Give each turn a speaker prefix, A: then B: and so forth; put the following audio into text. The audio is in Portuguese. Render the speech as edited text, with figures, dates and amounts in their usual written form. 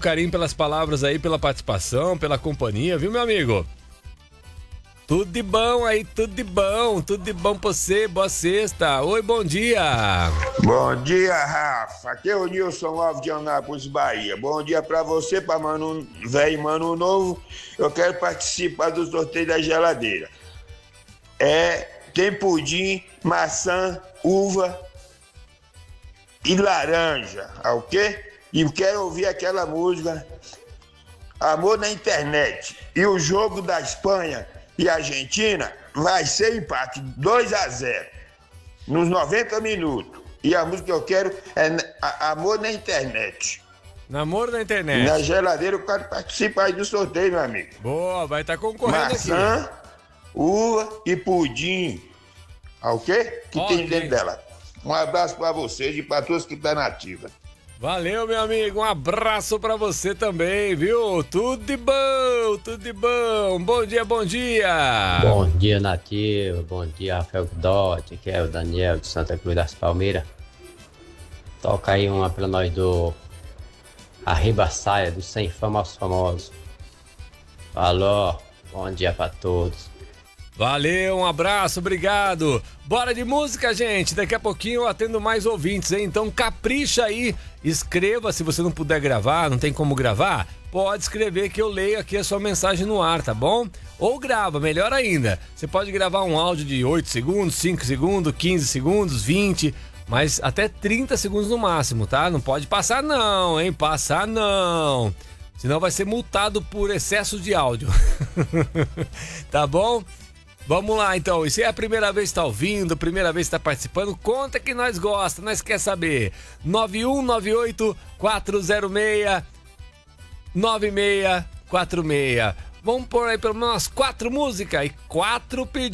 A: carinho pelas palavras aí, pela participação, pela companhia, viu, meu amigo? Tudo de bom aí, tudo de bom pra você, boa sexta. Oi, bom dia.
B: Bom dia, Rafa. Aqui é o Nilson Alves de Anápolis, Bahia. Bom dia pra você, pra Mano Velho e Mano Novo. Eu quero participar do sorteio da geladeira. Tem pudim, maçã, uva e laranja, ok? E quero ouvir aquela música Amor na Internet. E o jogo da Espanha e Argentina vai ser empate 2-0 nos 90 minutos. E a música que eu quero é Amor na Internet.
A: Namoro na internet.
B: Na geladeira eu quero participar aí do sorteio, meu amigo.
A: Boa, vai estar concorrendo
B: Maçã,
A: aqui.
B: uva e pudim. Ok? Que tem dentro dela. Um abraço pra vocês e pra todos que estão na ativa.
A: Valeu, meu amigo. Um abraço pra você também, viu? Tudo de bom, tudo de bom. Bom dia, bom dia.
C: Bom dia, Nativo. Bom dia, Rafael Dotti, que é o Daniel de Santa Cruz das Palmeiras. Toca aí uma pra nós do Arriba Saia, do Sem Fama aos Famosos. Alô, bom dia pra todos.
A: Valeu, um abraço, obrigado. Bora de música, gente. Daqui a pouquinho eu atendo mais ouvintes, hein? Então capricha aí. Escreva, se você não puder gravar, não tem como gravar, pode escrever que eu leio aqui a sua mensagem no ar, tá bom? Ou grava, melhor ainda. Você pode gravar um áudio de 8 segundos, 5 segundos, 15 segundos, 20, mas até 30 segundos no máximo, tá? Não pode passar não, hein? Passar não. Senão vai ser multado por excesso de áudio. Tá bom? Vamos lá, então. E se é a primeira vez que está ouvindo, primeira vez que está participando, conta que nós gosta, nós quer saber. 9198-406-9646. Vamos pôr aí pelo menos 4 músicas e 4 pedidos.